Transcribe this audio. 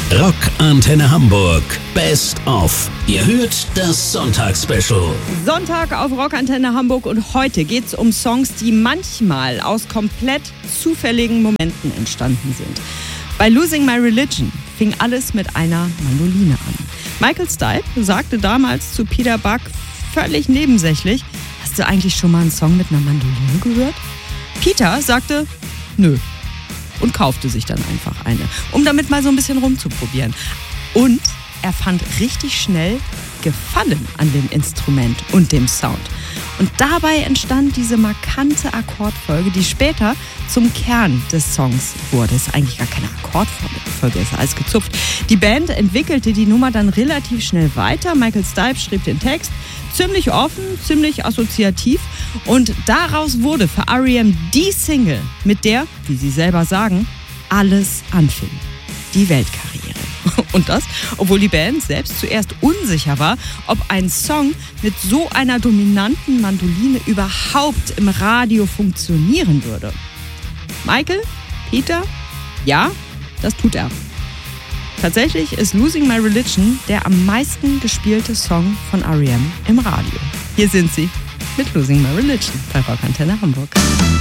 Rock Antenne Hamburg Best of. Ihr hört das Sonntagsspecial. Sonntag auf Rock Antenne Hamburg und heute geht's um Songs, die manchmal aus komplett zufälligen Momenten entstanden sind. Bei Losing My Religion fing alles mit einer Mandoline an. Michael Stipe sagte damals zu Peter Buck völlig nebensächlich: Hast du eigentlich schon mal einen Song mit einer Mandoline gehört? Peter sagte: Nö. Und kaufte sich dann einfach eine, um damit mal so ein bisschen rumzuprobieren. Und er fand richtig schnell Gefallen an dem Instrument und dem Sound. Und dabei entstand diese markante Akkordfolge, die später zum Kern des Songs wurde. Es ist eigentlich gar keine Akkordfolge, ist alles gezupft. Die Band entwickelte die Nummer dann relativ schnell weiter. Michael Stipe schrieb den Text, ziemlich offen, ziemlich assoziativ. Und daraus wurde für R.E.M. die Single, mit der, wie sie selber sagen, alles anfing. Die Weltkarriere. Und das, obwohl die Band selbst zuerst unsicher war, ob ein Song mit so einer dominanten Mandoline überhaupt im Radio funktionieren würde. Michael? Peter? Ja, das tut er. Tatsächlich ist Losing My Religion der am meisten gespielte Song von R.E.M. im Radio. Hier sind sie mit Losing My Religion bei Rock Antenne Hamburg.